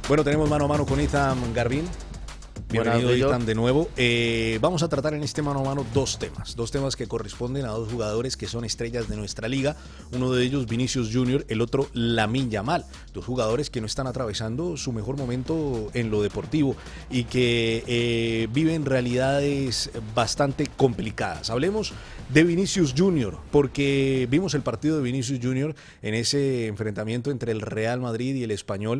Bueno, tenemos mano a mano con Ethan Garbin. Bienvenido, Ethan, de nuevo. Vamos a tratar en este mano a mano dos temas que corresponden a dos jugadores que son estrellas de nuestra liga. Uno de ellos, Vinicius Junior, el otro, Lamine Yamal. Dos jugadores que no están atravesando su mejor momento en lo deportivo y que viven realidades bastante complicadas. Hablemos de Vinicius Junior, porque vimos el partido de Vinicius Junior en ese enfrentamiento entre el Real Madrid y el Español,